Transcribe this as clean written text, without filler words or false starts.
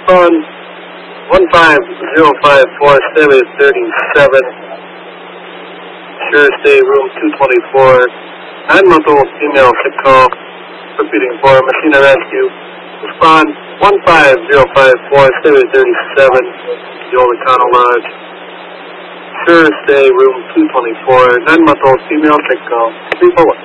Respond 15054, Stairway 37. Sure, stay room 224. 9-month-old female, sick call. Repeating for Messina Rescue. Respond 15054, Stairway 37. Yola Econo Lodge. Sure, stay room 224. 9-month-old female, sick call. 3 forward.